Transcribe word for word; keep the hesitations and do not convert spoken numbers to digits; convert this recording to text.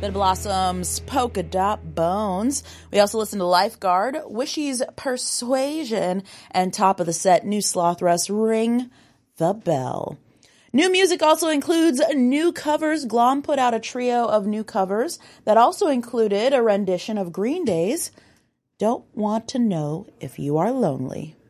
Bed Blossom's Polka Dot Bones. We also listened to Lifeguard, Wishy's Persuasion, and top of the set, New Slothrust, Ring the Bell. New music also includes new covers. Glom put out a trio of new covers that also included a rendition of Green Day's Don't Want to Know If You Are Lonely.